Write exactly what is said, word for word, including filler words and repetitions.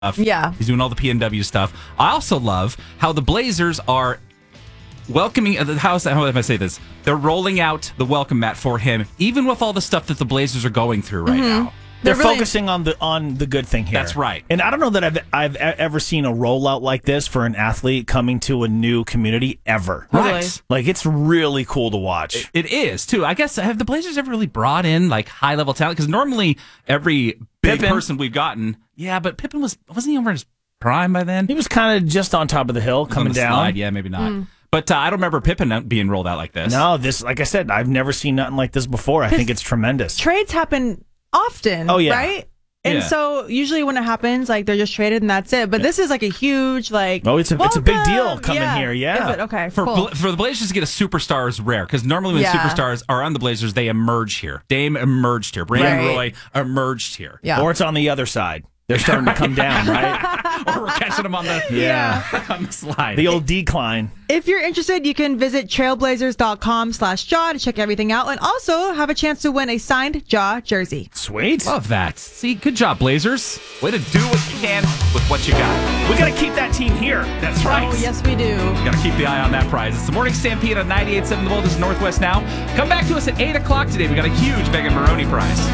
Yeah. He's doing all the P N W stuff. I also love how the Blazers are welcoming. How is that? How am I say this? They're rolling out the welcome mat for him, even with all the stuff that the Blazers are going through right mm-hmm. now. They're, They're really, focusing on the on the good thing here. That's right. And I don't know that I've I've ever seen a rollout like this for an athlete coming to a new community ever. Right. Really? Like, it's really cool to watch. It, it is too. I guess have the Blazers ever really brought in like high level talent? Because normally every big Pippen. person we've gotten, yeah, but Pippen was wasn't he over his prime by then? He was kind of just on top of the hill, coming on the down. Slide. Yeah, maybe not. Mm. But uh, I don't remember Pippen being rolled out like this. No, this like I said, I've never seen nothing like this before. I think it's tremendous. Trades happen often. Oh yeah, right. And yeah. so usually when it happens, like they're just traded and that's it. But this is like a huge like. Oh, it's a it's a big deal coming yeah. here. Yeah. Is it? Okay. For cool. for the Blazers to get a superstar is rare because normally when Yeah. superstars are on the Blazers, they emerge here. Dame emerged here. Brandon Right. Roy emerged here. Yeah. Or it's on the other side. They're starting to come down, right? Or we're catching them on the Yeah. on the slide. The old decline. If you're interested, you can visit trailblazers.com slash jaw to check everything out and also have a chance to win a signed Jaw jersey. Sweet. Love that. See, good job, Blazers. Way to do what you can with what you got. We got to keep that team here. That's right. Oh, yes, we do. Got to keep the eye on that prize. It's the Morning Stampede on ninety-eight point seven The Bull. This is Northwest Now. Come back to us at eight o'clock today. We got a huge Megan Maroney prize.